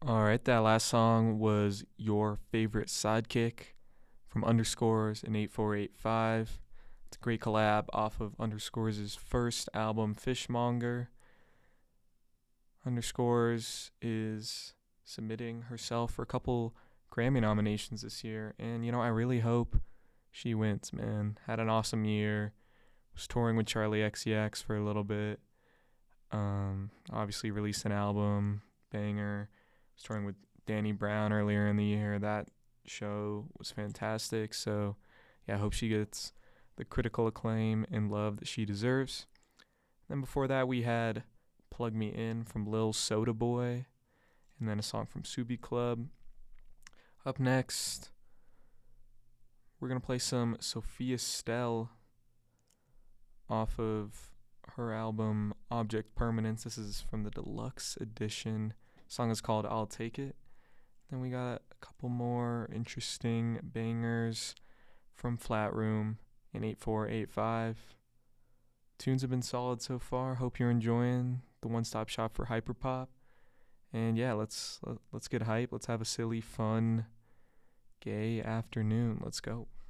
All right, that last song was Your Favorite Sidekick from Underscores in 8485. It's a great collab off of Underscores' first album, Fishmonger. Underscores is submitting herself for a couple Grammy nominations this year, and I really hope she wins, man. Had an awesome year. Was touring with Charlie XCX for a little bit. Obviously released an album, banger. Was touring with Danny Brown earlier in the year. That show was fantastic. So, yeah, I hope she gets the critical acclaim and love that she deserves. Then before that, we had Plug Me In from Lil Soda Boy, and then a song from Subi Club. Up next, we're going to play some Sophia Stell off of her album Object Permanence. This is from the deluxe edition. The song is called I'll Take It. Then we got a couple more interesting bangers from Flat Room in 8485. Tunes have been solid so far. Hope you're enjoying the one-stop shop for hyperpop. And yeah, let's get hype. Let's have a silly, fun, gay afternoon. Let's go.